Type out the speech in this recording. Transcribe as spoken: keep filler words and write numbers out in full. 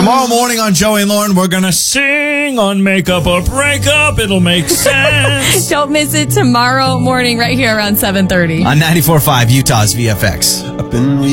Tomorrow morning on Joey and Lauren, we're going to sing on Makeup or Breakup. It'll make sense. Don't miss it tomorrow morning right here around seven thirty. On ninety-four point five, Utah's V F X. Up in